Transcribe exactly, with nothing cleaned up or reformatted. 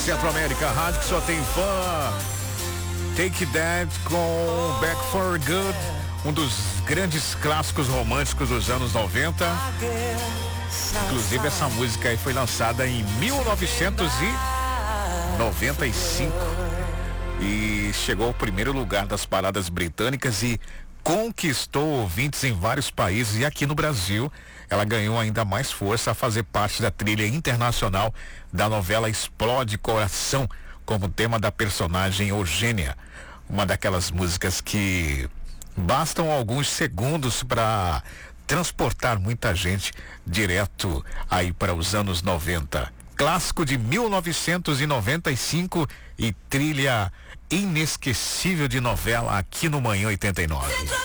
Centro-América, rádio que só tem fã. Take That com Back for Good, um dos grandes clássicos românticos dos anos noventa. Inclusive essa música aí foi lançada em mil novecentos e noventa e cinco e chegou ao primeiro lugar das paradas britânicas e conquistou ouvintes em vários países, e aqui no Brasil ela ganhou ainda mais força a fazer parte da trilha internacional da novela Explode Coração, como tema da personagem Eugênia, uma daquelas músicas que bastam alguns segundos para transportar muita gente direto aí para os anos noventa. Clássico de mil novecentos e noventa e cinco e trilha inesquecível de novela aqui no Manhã oitenta e nove.